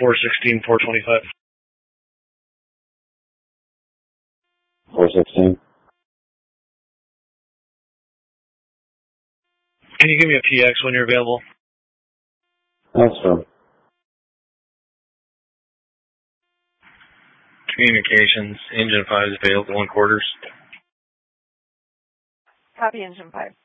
416, 425. 416. Can you give me a PX when you're available? That's true. Communications, engine 5 is available in quarters. Copy engine 5.